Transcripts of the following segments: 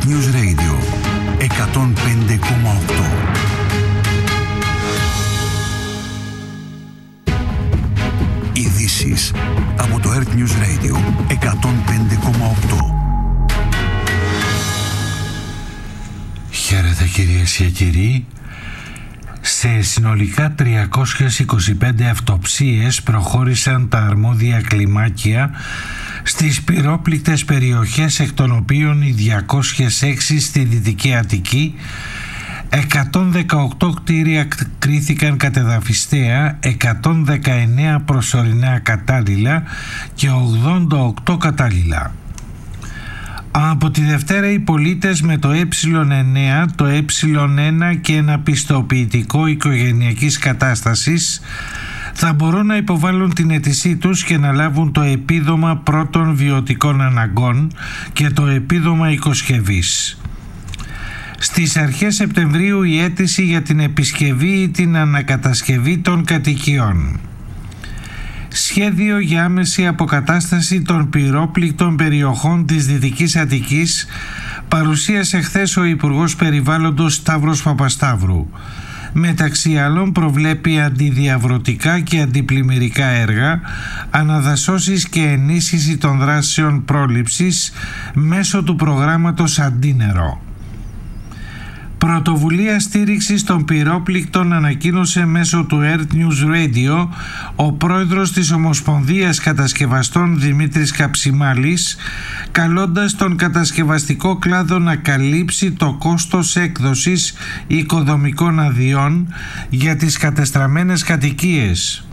Earth News Radio 105,8. Ειδήσεις από το Earth News Radio 105,8. Χαίρετε κυρίες και κύριοι. Σε συνολικά 325 αυτοψίες προχώρησαν τα αρμόδια κλιμάκια στις πυρόπληκτες περιοχές, εκ των οποίων οι 206 στη Δυτική Αττική, 118 κτίρια κρίθηκαν κατεδαφιστέα, 119 προσωρινά κατάλληλα και 88 κατάλληλα. Από τη Δευτέρα οι πολίτες με το Ε9, το Ε1 και ένα πιστοποιητικό οικογενειακής κατάστασης θα μπορούν να υποβάλουν την αίτησή τους και να λάβουν το επίδομα πρώτων βιωτικών αναγκών και το επίδομα οικοσκευής. Στις αρχές Σεπτεμβρίου η αίτηση για την επισκευή ή την ανακατασκευή των κατοικιών. Σχέδιο για άμεση αποκατάσταση των πυρόπληκτων περιοχών της Δυτικής Αττικής παρουσίασε χθες ο Υπουργός Περιβάλλοντος Σταύρος Παπασταύρου. Μεταξύ άλλων προβλέπει αντιδιαβρωτικά και αντιπλημμυρικά έργα, αναδασώσεις και ενίσχυση των δράσεων πρόληψης μέσω του προγράμματος Αντίνερο. Πρωτοβουλία στήριξης των πυρόπληκτων ανακοίνωσε μέσω του Earth News Radio ο πρόεδρος της Ομοσπονδίας Κατασκευαστών Δημήτρης Καψιμάλης, καλώντας τον κατασκευαστικό κλάδο να καλύψει το κόστος έκδοσης οικοδομικών αδειών για τις κατεστραμμένες κατοικίες.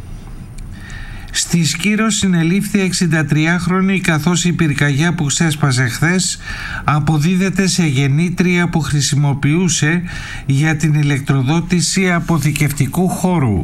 Στη Σκύρο συνελήφθη 63χρονη, καθώς η πυρκαγιά που ξέσπασε χθες αποδίδεται σε γεννήτρια που χρησιμοποιούσε για την ηλεκτροδότηση αποθηκευτικού χώρου.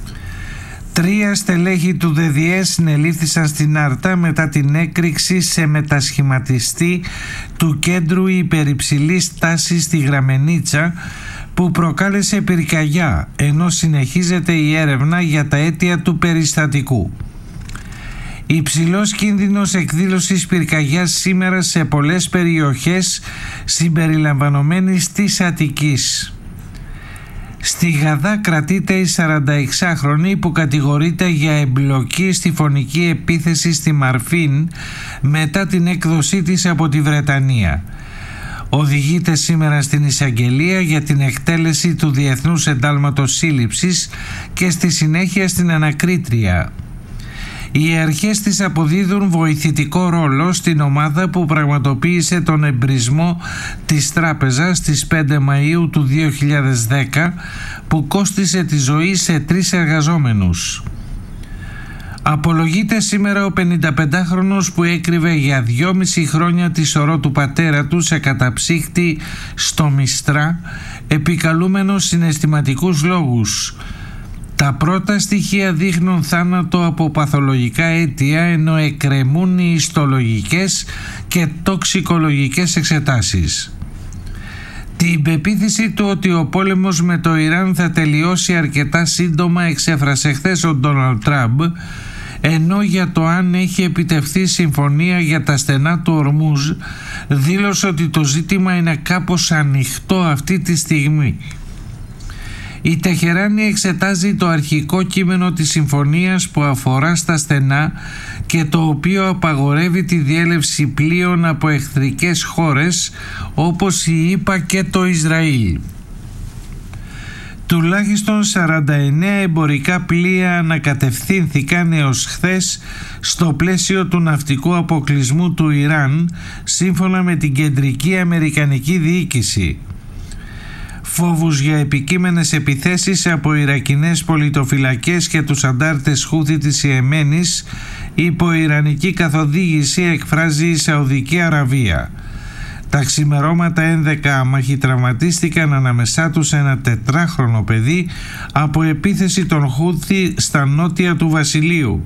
3 στελέχη του ΔΔΕ συνελήφθησαν στην Άρτα μετά την έκρηξη σε μετασχηματιστή του κέντρου υπερυψηλής τάσης στη Γραμμενίτσα που προκάλεσε πυρκαγιά, ενώ συνεχίζεται η έρευνα για τα αίτια του περιστατικού. Υψηλός κίνδυνος εκδήλωσης πυρκαγιάς σήμερα σε πολλές περιοχές συμπεριλαμβανομένης της Αττικής. Στη Γαδά κρατείται η 46χρονη που κατηγορείται για εμπλοκή στη φωνική επίθεση στη Μαρφίν μετά την έκδοσή της από τη Βρετανία. Οδηγείται σήμερα στην εισαγγελία για την εκτέλεση του Διεθνούς Εντάλματος Σύλληψης και στη συνέχεια στην ανακρίτρια. Οι αρχές της αποδίδουν βοηθητικό ρόλο στην ομάδα που πραγματοποίησε τον εμπρισμό της τράπεζας στις 5 Μαΐου του 2010 που κόστισε τη ζωή σε 3 εργαζόμενους. Απολογείται σήμερα ο 55χρονος που έκρυβε για 2,5 χρόνια τη σωρό του πατέρα του σε καταψύχτη στο Μιστρά, επικαλούμενος συναισθηματικούς λόγους. Τα πρώτα στοιχεία δείχνουν θάνατο από παθολογικά αίτια, ενώ εκκρεμούν οι ιστολογικές και τοξικολογικές εξετάσεις. Την πεποίθηση του ότι ο πόλεμος με το Ιράν θα τελειώσει αρκετά σύντομα εξέφρασε χθες ο Ντόναλντ Τραμπ, ενώ για το αν έχει επιτευχθεί συμφωνία για τα στενά του Ορμούζ δήλωσε ότι το ζήτημα είναι κάπως ανοιχτό αυτή τη στιγμή. Η Τεχεράνη εξετάζει το αρχικό κείμενο της συμφωνίας που αφορά στα στενά και το οποίο απαγορεύει τη διέλευση πλοίων από εχθρικές χώρες όπως η ΗΠΑ και το Ισραήλ. Τουλάχιστον 49 εμπορικά πλοία ανακατευθύνθηκαν έως χθες στο πλαίσιο του ναυτικού αποκλεισμού του Ιράν, σύμφωνα με την Κεντρική Αμερικανική Διοίκηση. Φόβους για επικείμενες επιθέσεις από Ιρακινές πολιτοφυλακές και τους αντάρτες Χούθι της Ιεμένης υπό ιρανική καθοδήγηση εκφράζει η Σαουδική Αραβία. Τα ξημερώματα 11 άμαχοι τραυματίστηκαν, ανάμεσά τους ένα 4χρονο παιδί, από επίθεση των Χούθι στα νότια του Βασιλείου.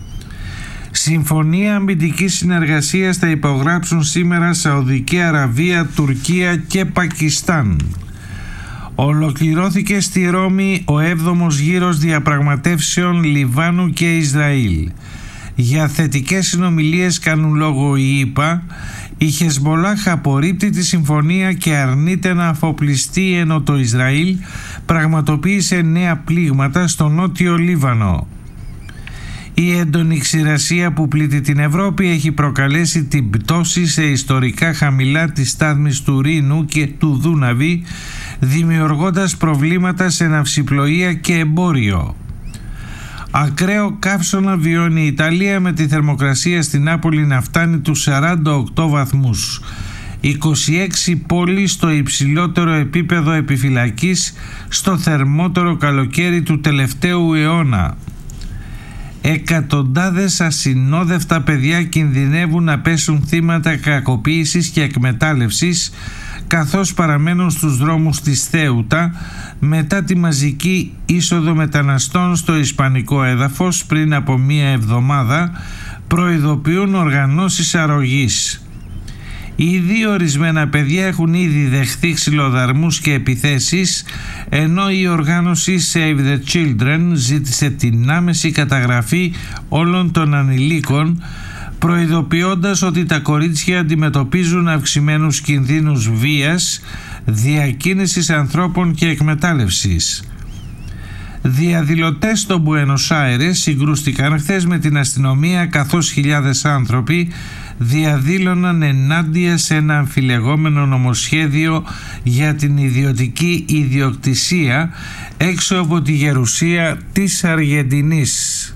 Συμφωνία αμυντικής συνεργασίας θα υπογράψουν σήμερα Σαουδική Αραβία, Τουρκία και Πακιστάν. Ολοκληρώθηκε στη Ρώμη ο 7ος γύρος διαπραγματεύσεων Λιβάνου και Ισραήλ. Για θετικές συνομιλίες κάνουν λόγο οι ΗΠΑ, Η Χεσμολάχ απορρίπτει τη συμφωνία και αρνείται να αφοπλιστεί, ενώ το Ισραήλ πραγματοποίησε νέα πλήγματα στο νότιο Λίβανο. Η έντονη ξηρασία που πλήττει την Ευρώπη έχει προκαλέσει την πτώση σε ιστορικά χαμηλά της στάθμης του Ρήνου και του Δούναβη, δημιουργώντας προβλήματα σε ναυσιπλοεία και εμπόριο. Ακραίο καύσωνα βιώνει η Ιταλία, με τη θερμοκρασία στην Νάπολη να φτάνει τους 48 βαθμούς. 26 πόλεις στο υψηλότερο επίπεδο επιφυλακής στο θερμότερο καλοκαίρι του τελευταίου αιώνα. Εκατοντάδες ασυνόδευτα παιδιά κινδυνεύουν να πέσουν θύματα κακοποίησης και εκμετάλλευσης, καθώς παραμένουν στους δρόμους της Θέουτα μετά τη μαζική είσοδο μεταναστών στο ισπανικό έδαφος πριν από μία εβδομάδα, προειδοποιούν οργανώσεις αρρωγής. Ήδη ορισμένα παιδιά έχουν ήδη δεχθεί ξυλοδαρμούς και επιθέσεις, ενώ η οργάνωση Save the Children ζήτησε την άμεση καταγραφή όλων των ανηλίκων, προειδοποιώντας ότι τα κορίτσια αντιμετωπίζουν αυξημένους κινδύνους βίας, διακίνησης ανθρώπων και εκμετάλλευσης. Διαδηλωτές στο Μπουένος Άιρες συγκρούστηκαν χθες με την αστυνομία, καθώς χιλιάδες άνθρωποι διαδήλωναν ενάντια σε ένα αμφιλεγόμενο νομοσχέδιο για την ιδιωτική ιδιοκτησία έξω από τη γερουσία της Αργεντινής.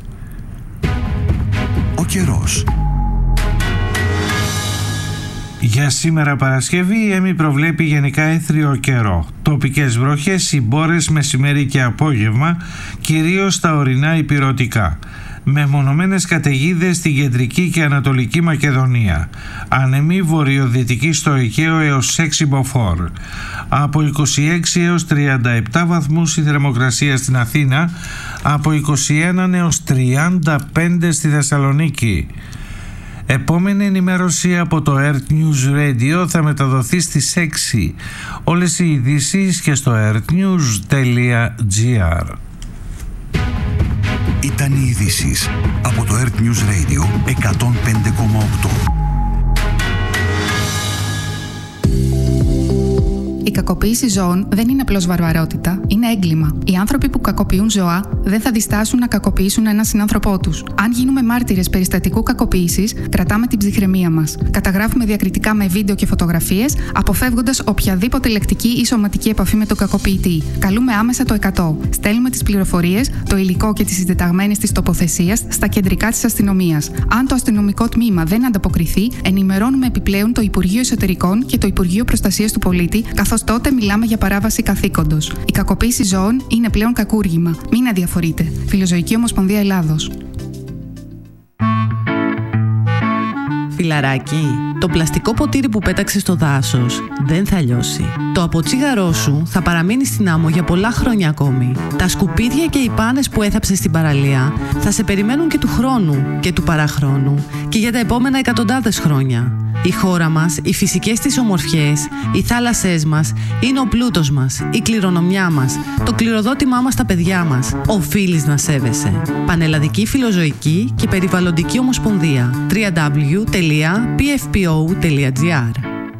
Ο καιρός. Για σήμερα Παρασκευή η ΕΜΗ προβλέπει γενικά έθριο καιρό. Τοπικές βροχές, συμπόρες μεσημέρι και απόγευμα, κυρίως στα ορεινά ηπειρωτικά. Μεμονωμένες καταιγίδες στην κεντρική και ανατολική Μακεδονία. Ανεμή βορειοδυτική στο Αιγαίο έως 6 μποφόρ. Από 26 έως 37 βαθμούς η θερμοκρασία στην Αθήνα, από 21 έως 35 στη Θεσσαλονίκη. Επόμενη ενημέρωση από το Earth News Radio θα μεταδοθεί στις 6. Όλες οι ειδήσεις και στο earthnews.gr. Ήταν οι ειδήσεις από το Earth News Radio 105,8. Η κακοποίηση ζώων δεν είναι απλώς βαρβαρότητα, είναι έγκλημα. Οι άνθρωποι που κακοποιούν ζώα δεν θα διστάσουν να κακοποιήσουν έναν συνάνθρωπό τους. Αν γίνουμε μάρτυρες περιστατικού κακοποίησης, κρατάμε την ψυχραιμία μας. Καταγράφουμε διακριτικά με βίντεο και φωτογραφίες, αποφεύγοντας οποιαδήποτε λεκτική ή σωματική επαφή με τον κακοποιητή. Καλούμε άμεσα το 100. Στέλνουμε τις πληροφορίες, το υλικό και τις συντεταγμένες της τοποθεσίας στα κεντρικά της αστυνομίας. Αν το αστυνομικό τμήμα δεν ανταποκριθεί, ενημερώνουμε επιπλέον το Υπουργείο Εσωτερικών και το Υπουργείο Προστασίας του Πολίτη, καθώς τότε μιλάμε για παράβαση καθήκοντος. Η κακοποίηση ζώων είναι πλέον κακούργημα. Μην αδιαφορείτε. Φιλοζωική Ομοσπονδία Ελλάδος. Φιλαράκι, το πλαστικό ποτήρι που πέταξες στο δάσος δεν θα λιώσει. Το αποτσίγαρό σου θα παραμείνει στην άμμο για πολλά χρόνια ακόμη. Τα σκουπίδια και οι πάνες που έθαψες στην παραλία θα σε περιμένουν και του χρόνου και του παραχρόνου και για τα επόμενα εκατοντάδες χρόνια. Η χώρα μας, οι φυσικές της ομορφιές, οι θάλασσές μας είναι ο πλούτος μας, η κληρονομιά μας, το κληροδότημά μας στα παιδιά μας. Οφείλεις να σέβεσαι. Πανελλαδική Φιλοζωική και Περιβαλλοντική Ομοσπονδία. www.pfpo.gr.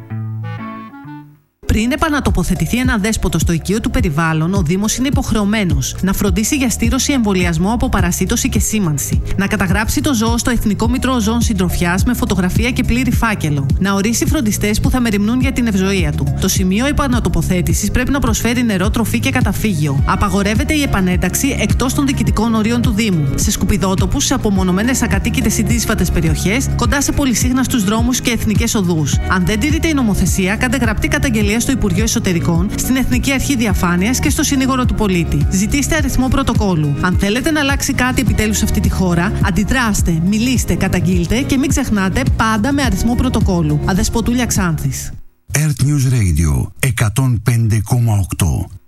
Πριν επανατοποθετηθεί ένα δέσποτο στο οικείο του περιβάλλον, ο Δήμος είναι υποχρεωμένος να φροντίσει για στήρωση, εμβολιασμό από παρασίτωση και σήμανση, να καταγράψει το ζώο στο Εθνικό Μήτρο Ζώων Συντροφιάς με φωτογραφία και πλήρη φάκελο, να ορίσει φροντιστές που θα μεριμνούν για την ευζοία του. Το σημείο επανατοποθέτησης πρέπει να προσφέρει νερό, τροφή και καταφύγιο. Απαγορεύεται η επανέταξη εκτός των διοικητικών ορίων του Δήμου, σε σκουπιδότοπους, σε απομονωμένες ακατοίκητες ή δύσβατες περιοχές, κοντά σε πολυσύχναστους δρόμους και εθνικές οδούς. Αν δεν τηρείται η νομοθεσία, κάντε γραπτή καταγγελία στο Υπουργείο Εσωτερικών, στην Εθνική Αρχή Διαφάνειας και στο Συνήγορο του Πολίτη. Ζητήστε αριθμό πρωτοκόλου. Αν θέλετε να αλλάξει κάτι επιτέλους σε αυτή τη χώρα, αντιδράστε, μιλήστε, καταγγείλτε και μην ξεχνάτε πάντα με αριθμό πρωτοκόλου. Αδεσποτούλια Ξάνθης. Earth News Radio 105,8.